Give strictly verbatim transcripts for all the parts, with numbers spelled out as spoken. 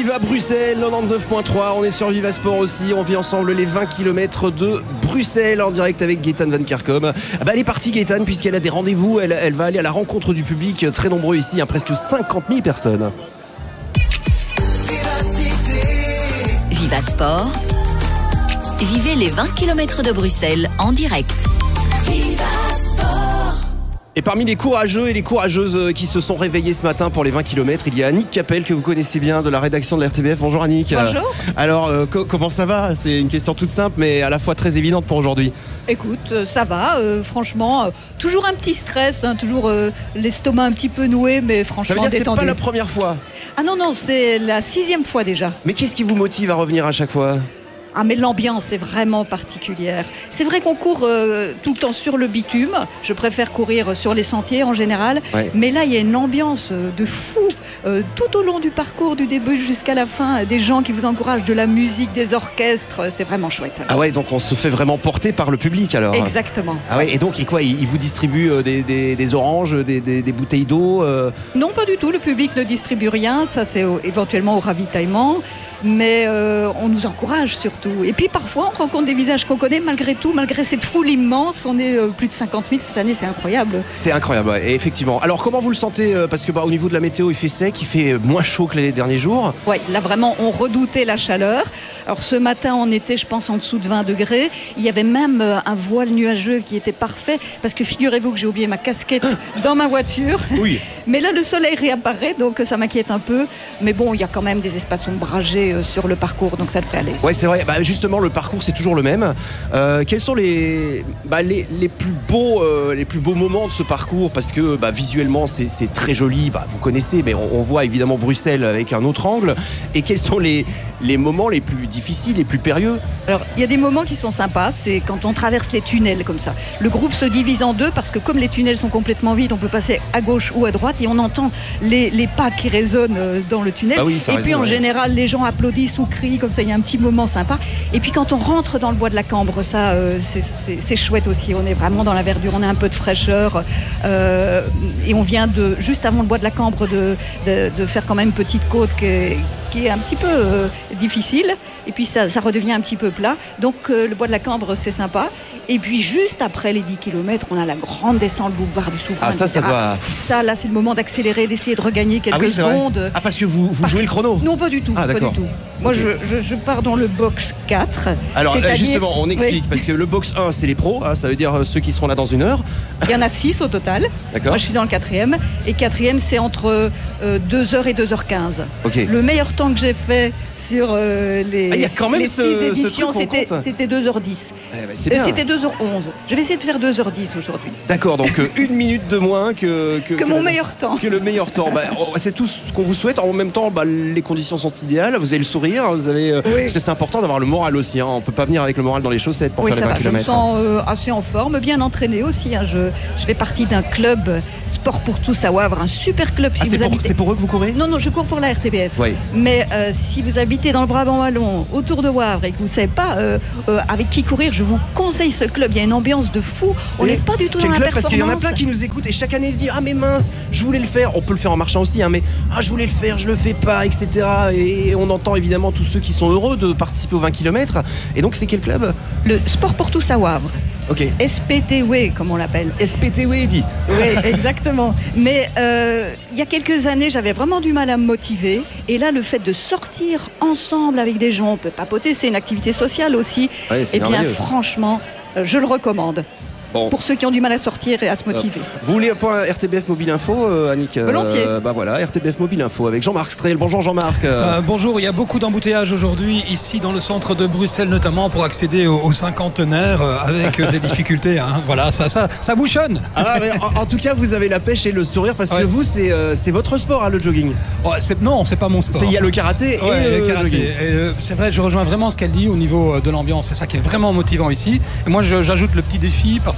Viva Bruxelles, quatre-vingt-dix-neuf point trois. On est sur Viva Sport aussi. On vit ensemble les vingt kilomètres de Bruxelles en direct avec Gaëtane Van Kerckhom. Ah bah elle est partie, Gaëtane, puisqu'elle a des rendez-vous. Elle, elle va aller à la rencontre du public, très nombreux ici, hein, presque cinquante mille personnes. Viva Sport. Vivez les vingt kilomètres de Bruxelles en direct. Viva Sport. Et parmi les courageux et les courageuses qui se sont réveillés ce matin pour les vingt kilomètres, il y a Annick Capel que vous connaissez bien de la rédaction de la R T B F. Bonjour Annick. Bonjour. Alors euh, co comment ça va? C'est une question toute simple mais à la fois très évidente pour aujourd'hui. Écoute, euh, ça va, euh, franchement, euh, toujours un petit stress, hein, toujours euh, l'estomac un petit peu noué, mais franchement ça veut dire que détendu. c'est pas la première fois? Ah non, non, c'est la sixième fois déjà. Mais qu'est-ce qui vous motive à revenir à chaque fois? Ah mais l'ambiance est vraiment particulière. C'est vrai qu'on court euh, tout le temps sur le bitume. Je préfère courir sur les sentiers en général. Ouais. Mais là, il y a une ambiance de fou. Euh, tout au long du parcours, du début jusqu'à la fin, des gens qui vous encouragent, de la musique, des orchestres. C'est vraiment chouette. Ah ouais, donc on se fait vraiment porter par le public alors. Exactement. Ah ouais, et donc et quoi, ils vous distribuent des, des, des oranges, des, des, des bouteilles d'eau euh... Non, pas du tout. Le public ne distribue rien. Ça, c'est au, éventuellement au ravitaillement. Mais euh, on nous encourage surtout. Et puis parfois, on rencontre des visages qu'on connaît malgré tout, malgré cette foule immense. On est euh, plus de cinquante mille cette année, c'est incroyable. C'est incroyable, ouais, effectivement. Alors comment vous le sentez? Parce que bah, au niveau de la météo, il fait sec, il fait moins chaud que les derniers jours. Oui, là vraiment, on redoutait la chaleur. Alors ce matin, on était, je pense, en dessous de vingt degrés. Il y avait même euh, un voile nuageux qui était parfait. Parce que figurez-vous que j'ai oublié ma casquette dans ma voiture. Oui. Mais là, le soleil réapparaît, donc ça m'inquiète un peu. Mais bon, il y a quand même des espaces ombragés sur le parcours, donc ça devrait aller. Ouais, c'est vrai. Bah, justement, le parcours c'est toujours le même. Euh, quels sont les, bah, les, les plus beaux, euh, les plus beaux moments de ce parcours? Parce que bah, visuellement c'est très joli. Bah, vous connaissez, mais on, on voit évidemment Bruxelles avec un autre angle. Et quels sont les, les moments les plus difficiles, les plus périlleux? Alors, il y a des moments qui sont sympas. C'est quand on traverse les tunnels comme ça. Le groupe se divise en deux parce que comme les tunnels sont complètement vides, on peut passer à gauche ou à droite et on entend les, les pas qui résonnent dans le tunnel. Ah oui, et puis en ouais. général, les gens applaudissent ou crient comme ça. Il y a un petit moment sympa. Et puis quand on rentre dans le bois de la Cambre, ça, euh, c'est chouette aussi. On est vraiment dans la verdure, on a un peu de fraîcheur. Euh, et on vient de, juste avant le bois de la Cambre, de, de, de faire quand même une petite côte qui est, qui est un petit peu euh, difficile. Et puis ça, ça redevient un petit peu plat. Donc euh, le bois de la Cambre, c'est sympa. Et puis juste après les dix kilomètres, on a la grande descente boulevard du Souverain. Ah ça, ça doit... Ça, là, c'est le moment d'accélérer, d'essayer de regagner quelques ah oui, secondes. Vrai. Ah, parce que vous, vous jouez le chrono? Non, pas du tout. Ah, pas du tout. Moi, okay. je, je, je pars dans le box quatre. Alors justement, on explique, oui. parce que le box un, c'est les pros, hein, ça veut dire ceux qui seront là dans une heure. Il y en a six au total. Moi, je suis dans le quatrième. Et quatrième, c'est entre euh, deux heures et deux heures quinze. Okay. Le meilleur temps que j'ai fait sur euh, les, ah, y a quand même les ce, six éditions, c'était deux heures dix. Eh ben, c'était deux heures onze. Je vais essayer de faire deux heures dix aujourd'hui. D'accord, donc euh, une minute de moins que... Que, que, que mon le, meilleur temps. Que le meilleur temps. Bah, c'est tout ce qu'on vous souhaite. En même temps, bah, les conditions sont idéales. Vous avez le sourire, vous avez... Euh, oui. C'est important d'avoir le moral aussi. Hein. On ne peut pas venir avec le moral dans les chaussettes pour oui, faire les vingt kilomètres. Je me sens euh, assez en forme, bien entraîné aussi. Hein. Je, je fais partie d'un club Sport pour tous à Wavre, un super club. Si ah, c'est pour, habitez... pour eux que vous courez? Non, non, je cours pour la R T B F. Oui. Mais euh, si vous habitez dans le Brabant wallon, autour de Wavre, et que vous ne savez pas euh, euh, avec qui courir, je vous conseille ce club. Il y a une ambiance de fou. On n'est pas du tout dans la performance. Parce qu'il y en a plein qui nous écoutent et chaque année ils se disent ah mais mince, je voulais le faire. On peut le faire en marchant aussi, hein, mais ah je voulais le faire, je le fais pas, et cetera. Et on entend évidemment tous ceux qui sont heureux de participer aux vingt kilomètres. Et donc c'est quel club? Le Sport pour tous à Wavre. Okay. S P T W E comme on l'appelle. S P T W E dit. Oui, exactement. Mais euh, il y a quelques années, j'avais vraiment du mal à me motiver. Et là, le fait de sortir ensemble avec des gens, on peut papoter, c'est une activité sociale aussi. Ouais, et bien, franchement, euh, je le recommande. Bon. Pour ceux qui ont du mal à sortir et à se motiver. Euh, vous voulez un point R T B F Mobile Info, euh, Annick? Volontiers. Euh, bah voilà, R T B F Mobile Info avec Jean-Marc Strel. Bonjour Jean-Marc. Euh, bonjour, il y a beaucoup d'embouteillages aujourd'hui ici dans le centre de Bruxelles, notamment pour accéder aux, aux cinquantenaires euh, avec des difficultés. Hein. Voilà, ça, ça, ça bouchonne. Ah, mais en, en tout cas, vous avez la pêche et le sourire parce ouais. que vous, c'est euh, votre sport, hein, le jogging. Oh, non, c'est pas mon sport. Il y a le karaté ouais, et le karaté. Euh, c'est vrai, je rejoins vraiment ce qu'elle dit au niveau de l'ambiance. C'est ça qui est vraiment motivant ici. Et moi, j'ajoute le petit défi parce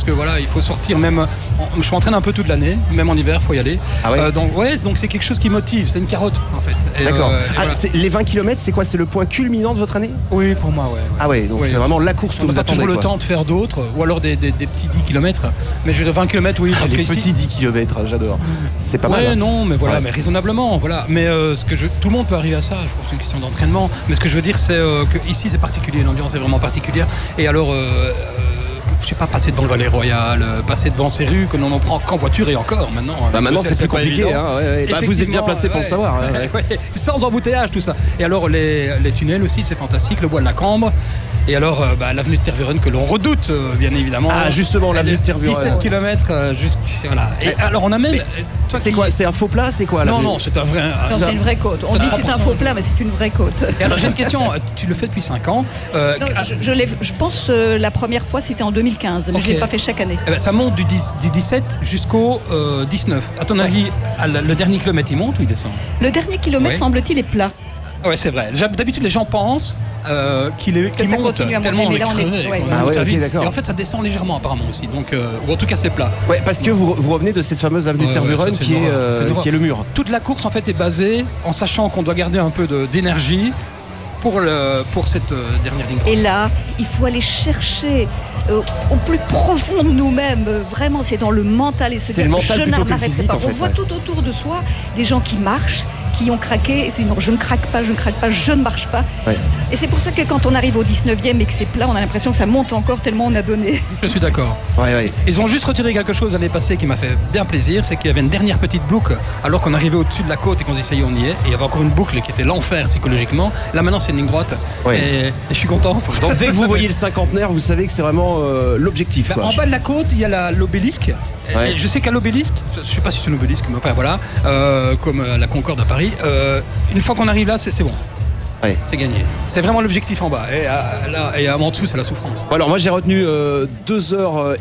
parce que voilà, il faut sortir même. En, je m'entraîne un peu toute l'année, même en hiver, il faut y aller. Ah ouais. Euh, donc ouais, donc c'est quelque chose qui motive, c'est une carotte en fait. Et, D'accord. euh, et Ah, voilà. c'est- les vingt kilomètres, c'est quoi? C'est le point culminant de votre année? Oui, pour moi, ouais. ouais. Ah ouais, donc Oui. c'est vraiment la course que On n'a vous pas attendez. toujours le quoi. temps de faire d'autres, ou alors des, des, des petits dix kilomètres. Mais je veux dire vingt kilomètres, oui, parce Les que ici- petits dix kilomètres, j'adore. C'est pas ouais, mal. hein. non, mais voilà, Ouais. mais raisonnablement, voilà. Mais euh, ce que je, tout le monde peut arriver à ça. Je pense que c'est une question d'entraînement. Mais ce que je veux dire, c'est euh, que ici, c'est particulier. L'ambiance est vraiment particulière. Et alors, euh, euh, je sais pas, passer devant le Valais Royal, euh, passer devant ces rues que l'on n'en prend qu'en voiture et encore maintenant. Bah avec maintenant le ciel, c'est plus pas compliqué. évident. Hein, ouais, ouais. Bah, vous êtes bien placé pour le Effectivement, savoir. ouais. hein, ouais. Ouais, sans embouteillage, tout ça. Et alors, les, les tunnels aussi, c'est fantastique. Le bois de la Cambre. Et alors, euh, bah, l'avenue de Tervuren que l'on redoute, euh, bien évidemment. Ah, justement, l'avenue de Tervuren. dix-sept kilomètres, euh, jusqu'- voilà. Et Mais- alors, on a même. mais euh, toi C'est qui- quoi? C'est un faux plat? C'est quoi? Non, l'avenue non, c'est un vrai. un- Non, ça- c'est une vraie côte. On c'est dit trois c'est un pour cent. faux plat, mais c'est une vraie côte. Et alors j'ai une question, tu le fais depuis cinq ans. Euh, Non, ah, je, je l'ai- je pense euh, la première fois c'était en deux mille quinze, mais Ok. je ne l'ai pas fait chaque année. eh ben, ça monte du, dix du dix-sept jusqu'au euh, dix-neuf. À ton avis, à la- le dernier kilomètre, il monte ou il descend? Le dernier kilomètre, Ouais. semble-t-il, est plat. Ouais, c'est vrai. J'hab- D'habitude, les gens pensent euh, qu'il est, qu'il ça monte continue à monter, tellement on mais est là, on est- crevé. ouais. qu'on Ah monte ouais, à ok, vite. d'accord. Et en fait, ça descend légèrement apparemment aussi. Donc, euh, ou en tout cas, c'est plat. Ouais, parce que vous, vous revenez de cette fameuse avenue Ouais, de Tervuren ouais, ça, c'est qui, une est, horreur, euh, c'est une horreur. qui est le mur. Toute la course en fait est basée en sachant qu'on doit garder un peu de- d'énergie pour, le, pour cette euh, dernière ligne droite. Et là, il faut aller chercher euh, au plus profond de nous-mêmes. Euh, Vraiment, c'est dans le mental et se C'est dire, le mental je plutôt que le n'arrêterai physique, pas. en fait, On voit ouais. tout autour de soi des gens qui marchent, qui ont craqué. Et c'est non, je ne craque pas, je ne craque pas, je ne marche pas. Ouais. Et c'est pour ça que quand on arrive au dix-neuvième et que c'est plat, on a l'impression que ça monte encore tellement on a donné. Je suis d'accord. Ouais, ouais. Ils ont juste retiré quelque chose l'année passée qui m'a fait bien plaisir, c'est qu'il y avait une dernière petite boucle alors qu'on arrivait au-dessus de la côte et qu'on se dit ça y est, on y est. Et il y avait encore une boucle qui était l'enfer psychologiquement. Là maintenant c'est une ligne droite. Ouais. Et, et je suis content. Donc dès que vous voyez le cinquantenaire, vous savez que c'est vraiment euh, l'objectif. Bah, quoi. en bas de la côte, il y a la- l'obélisque. Et- Ouais. et je sais qu'à l'obélisque, je ne sais pas si c'est un obélisque, mais enfin voilà, euh, comme euh, la Concorde à Paris, euh, une fois qu'on arrive là, c'est c'est bon. Ouais. C'est gagné. C'est vraiment l'objectif en bas. Et, à, là, et en dessous, c'est la souffrance. Bon, alors moi j'ai retenu euh, deux heures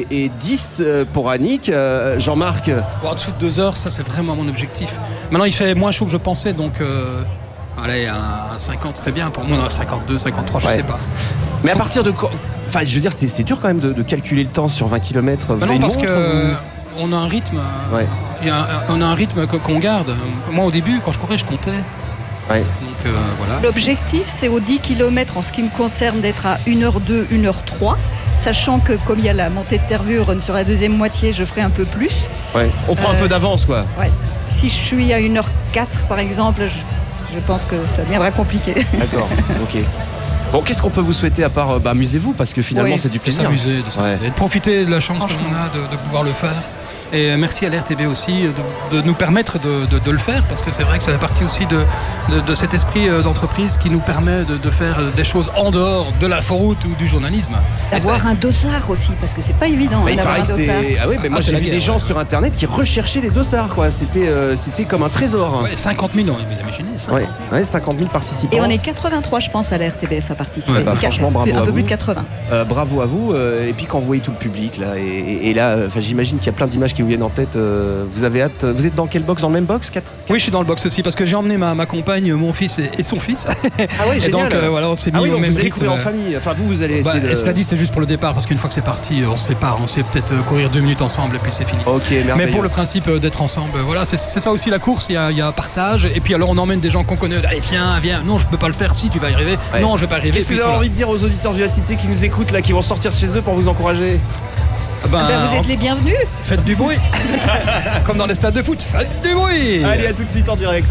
dix pour Annick. Euh, Jean-Marc, Bon, en dessous de deux heures, ça c'est vraiment mon objectif. Maintenant, il fait moins chaud que je pensais, donc euh, allez, un, un cinquante serait bien pour moi, un cinquante-deux, cinquante-trois, je Ouais. sais pas. mais à partir de quoi? Enfin, je veux dire, c'est c'est dur quand même de, de calculer le temps sur vingt kilomètres. Vous Bah avez non, une parce montre, que ou- on a un rythme. euh, Ouais. il y a un- on a un rythme que- qu'on garde. Moi, au début, quand je courais, je comptais. Ouais. Donc euh, voilà. L'objectif, c'est aux dix kilomètres, en ce qui me concerne, d'être à une heure deux, une heure trois. Sachant que comme il y a la montée de Tervuren sur la deuxième moitié, je ferai un peu plus. Ouais. On prend un Euh, peu d'avance, quoi. Ouais. Si je suis à une heure quatre, par exemple, je, je pense que ça deviendra compliqué. D'accord. Ok. Bon, qu'est-ce qu'on peut vous souhaiter à part, euh, bah, amusez-vous, parce que finalement Oui. c'est du De plaisir. s'amuser, de s'amuser. Ouais. Et de profiter de la chance que Franchement. l'on a de, de pouvoir le faire. Et merci à l'R T B aussi de, de nous permettre de, de- de le faire, parce que c'est vrai que ça fait partie aussi de, de- de cet esprit euh, d'entreprise qui nous permet de, de faire des choses en dehors de l'inforoute ou du journalisme. Et ça- D'avoir un dossard aussi, parce que c'est pas évident Mais hein, il d'avoir paraît un que dossard. c'est. Ah oui, mais moi Ah, c'est j'ai la vu guerre, des gens ouais. sur internet qui recherchaient les dossards, quoi. C'était euh, c'était comme un trésor. Ouais, cinquante mille, non, vous imaginez cinquante Ouais, ouais, cinquante mille participants. Et on est quatre-vingt-trois, je pense, à la R T B F à participer. Ouais, bah, Donc, franchement, bravo un à peu vous. plus de quatre-vingts. Euh, bravo à vous. euh, et puis quand vous voyez tout le public là, et, et- et là, euh, enfin, j'imagine qu'il y a plein d'images qui vous viennent en tête. euh, vous avez hâte. Vous êtes dans quelle box? Dans le même box? quatre Oui, je suis dans le box aussi parce que j'ai emmené ma, ma compagne, mon fils et, et son fils. Ah ouais, Et donc euh, voilà, on s'est mis Ah oui, au donc même vous allez rythme. courir en famille. Enfin, vous, vous allez Bah, essayer de. et cela dit, c'est juste pour le départ parce qu'une fois que c'est parti, on se sépare, on sait peut-être euh, courir deux minutes ensemble et puis c'est fini. Ok, merveilleux. Mais pour le principe euh, d'être ensemble, euh, voilà, c'est c'est ça aussi la course, il y, a, il y a un partage. Et puis alors on emmène des gens qu'on connaît, allez tiens, viens, non je peux pas le faire, si tu vas y arriver, Ouais. non je vais pas y arriver. Qu'est-ce que Puis vous avez voilà. envie de dire aux auditeurs de la cité qui nous écoutent là, qui vont sortir de chez eux pour vous encourager? Ah ben, Ah ben, vous êtes les bienvenus. faites du bruit. Comme dans les stades de foot, faites du bruit. Allez, à tout de suite en direct.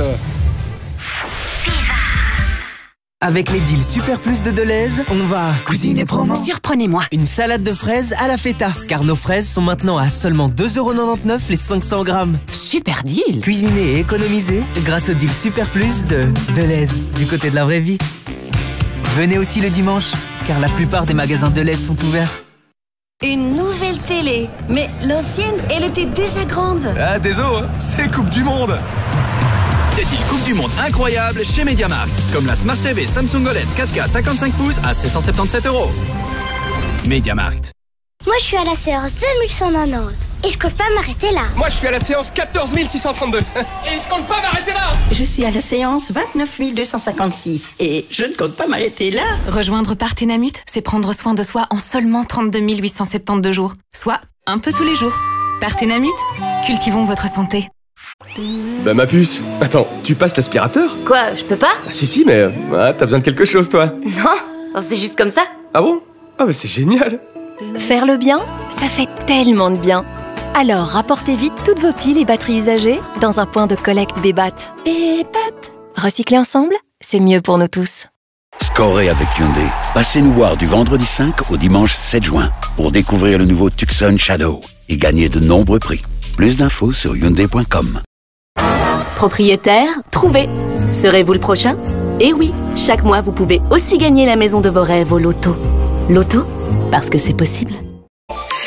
Avec les deals Super Plus de Deleuze, on va cuisiner promo. Surprenez-moi. Une salade de fraises à la feta, car nos fraises sont maintenant à seulement deux euros quatre-vingt-dix-neuf les cinq cents grammes. Super deal. Cuisiner et économiser grâce au deal Super Plus de Deleuze, du côté de la vraie vie. Venez aussi le dimanche, car la plupart des magasins Deleuze sont ouverts. Une nouvelle télé. Mais l'ancienne, elle était déjà grande. Ah, désolé, c'est Coupe du Monde. Des deals Coupe du Monde incroyables chez MediaMarkt. Comme la Smart T V Samsung O L E D quatre K cinquante-cinq pouces à sept cent soixante-dix-sept euros. MediaMarkt. Moi, je suis à la séance deux mille cent quatre-vingt-dix. Et je compte pas m'arrêter là. Moi, je suis à la séance quatorze mille six cent trente-deux. Et je compte pas m'arrêter là. Je suis à la séance vingt-neuf mille deux cent cinquante-six. Et je ne compte pas m'arrêter là. Rejoindre Partenamut, c'est prendre soin de soi en seulement trente-deux mille huit cent soixante-douze jours. Soit un peu tous les jours. Partenamut, cultivons votre santé. Bah ma puce, attends, tu passes l'aspirateur? Quoi, je peux pas? Ah si si, mais euh, ah, t'as besoin de quelque chose toi. Non, c'est juste comme ça. Ah bon? Ah bah c'est génial. Faire le bien, ça fait tellement de bien. Alors rapportez vite toutes vos piles et batteries usagées dans un point de collecte Bébat. Bébat. Recycler ensemble, c'est mieux pour nous tous. Scorez avec Hyundai. Passez nous voir du vendredi cinq au dimanche sept juin pour découvrir le nouveau Tucson Shadow et gagner de nombreux prix. Plus d'infos sur hyundai point com. Propriétaire, trouvé. Serez-vous le prochain? Eh oui, chaque mois vous pouvez aussi gagner la maison de vos rêves au loto. Loto, parce que c'est possible.